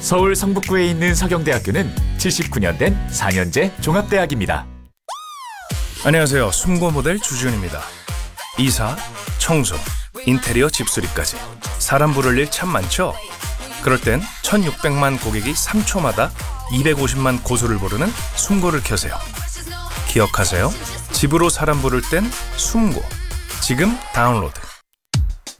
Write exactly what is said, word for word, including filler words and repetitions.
서울 성북구에 있는 서경대학교는 칠십구 년 된 사 년제 종합대학입니다. 안녕하세요. 숨고 모델 주지훈입니다. 이사, 청소, 인테리어 집수리까지 사람 부를 일 참 많죠? 그럴 땐 천육백만 고객이 삼 초마다 이백오십만 고소를 부르는 숨고를 켜세요. 기억하세요. 집으로 사람 부를 땐 숨고. 지금 다운로드.